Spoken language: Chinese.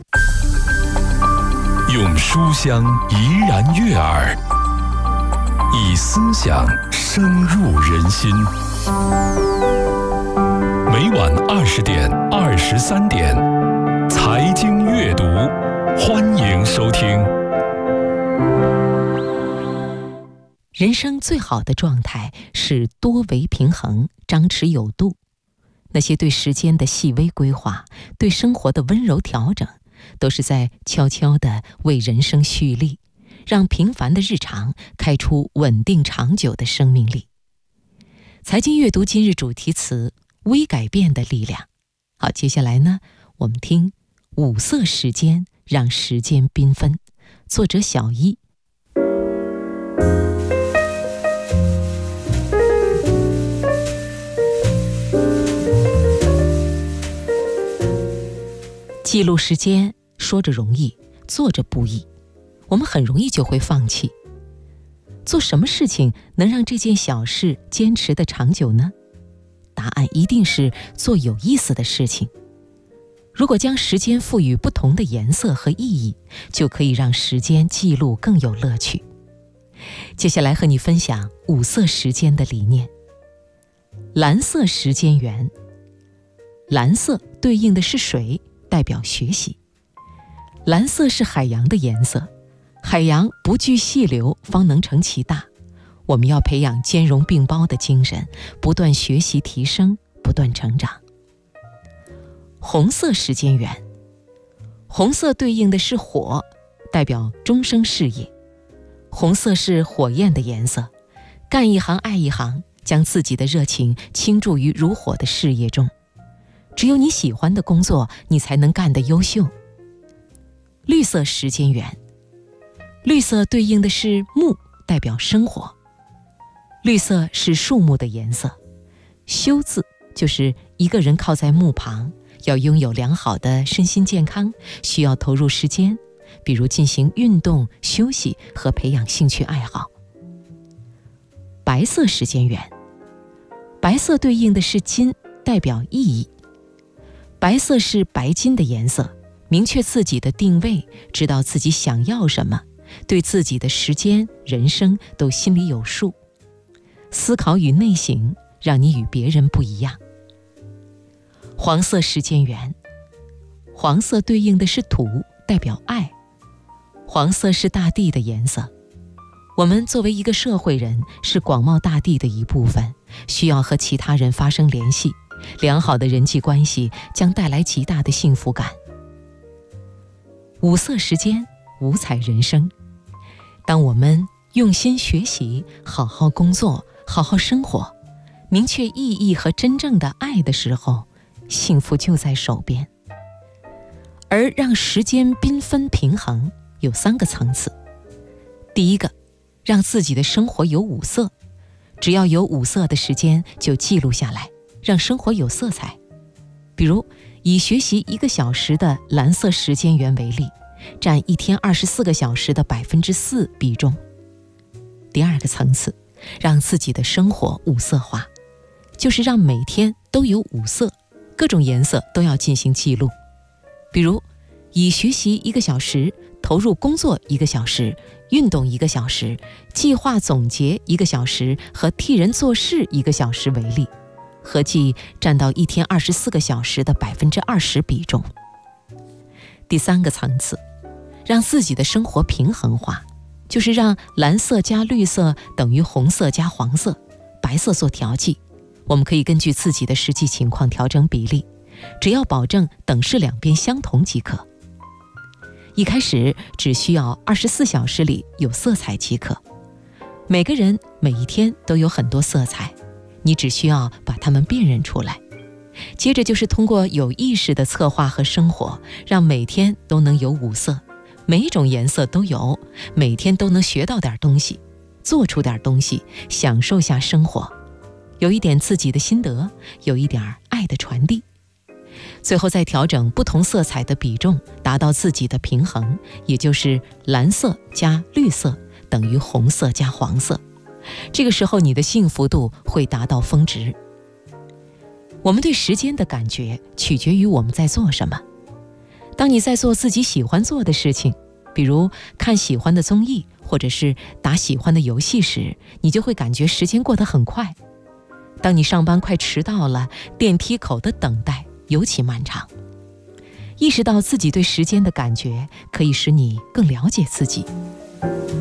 用书香怡然悦耳，以思想深入人心。每晚20点、23点，财经阅读，欢迎收听。 人生最好的状态是多维平衡，张弛有度。那些对时间的细微规划，对生活的温柔调整，都是在悄悄地为人生蓄力，让平凡的日常开出稳定长久的生命力。财经阅读今日主题词：微改变的力量。好，接下来呢，我们听五色时间，让时间缤纷。作者小一。记录时间，说着容易，做着不易，我们很容易就会放弃。做什么事情能让这件小事坚持的长久呢？答案一定是做有意思的事情。如果将时间赋予不同的颜色和意义，就可以让时间记录更有乐趣。接下来和你分享五色时间的理念。蓝色时间源，蓝色对应的是水，代表学习。蓝色是海洋的颜色，海洋不惧细流，方能成其大。我们要培养兼容并包的精神，不断学习提升，不断成长。红色时间源，红色对应的是火，代表终生事业。红色是火焰的颜色，干一行爱一行，将自己的热情倾注于如火的事业中。只有你喜欢的工作，你才能干得优秀。绿色时间源，绿色对应的是木，代表生活。绿色是树木的颜色，修字就是一个人靠在木旁，要拥有良好的身心健康，需要投入时间，比如进行运动、休息和培养兴趣爱好。白色时间源，白色对应的是金，代表意义。白色是白金的颜色，明确自己的定位，知道自己想要什么，对自己的时间、人生都心里有数。思考与内省，让你与别人不一样。黄色时间源，黄色对应的是土，代表爱。黄色是大地的颜色。我们作为一个社会人，是广袤大地的一部分，需要和其他人发生联系。良好的人际关系将带来极大的幸福感。五色时间，五彩人生。当我们用心学习，好好工作，好好生活，明确意义和真正的爱的时候，幸福就在手边。而让时间缤纷平衡有3个层次。第一个，让自己的生活有五色，只要有五色的时间就记录下来，让生活有色彩。比如以学习1个小时的蓝色时间源为例，占一天24个小时的4%比重。第二个层次，让自己的生活五色化，就是让每天都有五色，各种颜色都要进行记录。比如以学习1个小时，投入工作1个小时，运动1个小时，计划总结1个小时和替人做事1个小时为例，合计占到一天24个小时的20%比重。第3个层次，让自己的生活平衡化，就是让蓝色加绿色等于红色加黄色，白色做调剂。我们可以根据自己的实际情况调整比例，只要保证等式两边相同即可。一开始只需要24小时里有色彩即可。每个人每一天都有很多色彩，你只需要把它们辨认出来。接着就是通过有意识的策划和生活，让每天都能有五色，每一种颜色都有，每天都能学到点东西，做出点东西，享受下生活，有一点自己的心得，有一点爱的传递。最后再调整不同色彩的比重，达到自己的平衡，也就是蓝色加绿色等于红色加黄色。这个时候你的幸福度会达到峰值。我们对时间的感觉取决于我们在做什么。 当你在做自己喜欢做的事情，比如看喜欢的综艺，或者是打喜欢的游戏时，你就会感觉时间过得很快。当你上班快迟到了，电梯口的等待尤其漫长。意识到自己对时间的感觉，可以使你更了解自己。